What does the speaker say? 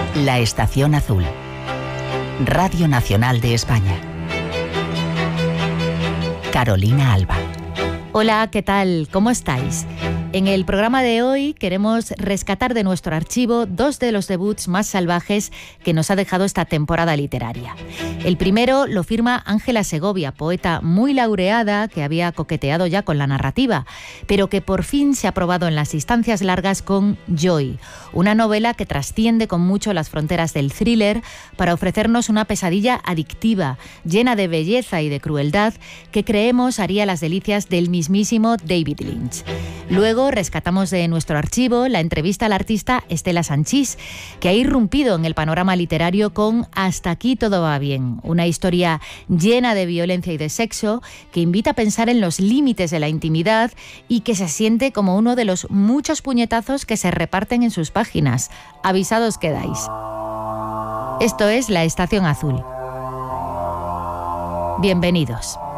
La Estación Azul. Radio Nacional de España. Carolina Alba. Hola, ¿qué tal? ¿Cómo estáis? En el programa de hoy queremos rescatar de nuestro archivo dos de los debuts más salvajes que nos ha dejado esta temporada literaria. El primero lo firma Ángela Segovia, poeta muy laureada que había coqueteado ya con la narrativa, pero que por fin se ha probado en las distancias largas con Joy, una novela que trasciende con mucho las fronteras del thriller para ofrecernos una pesadilla adictiva, llena de belleza y de crueldad que creemos haría las delicias del mismísimo David Lynch. Luego rescatamos de nuestro archivo la entrevista al artista Estela Sanchís, que ha irrumpido en el panorama literario con Hasta aquí todo va bien, una historia llena de violencia y de sexo que invita a pensar en los límites de la intimidad y que se siente como uno de los muchos puñetazos que se reparten en sus páginas. Avisados quedáis. Esto es La Estación Azul. Bienvenidos.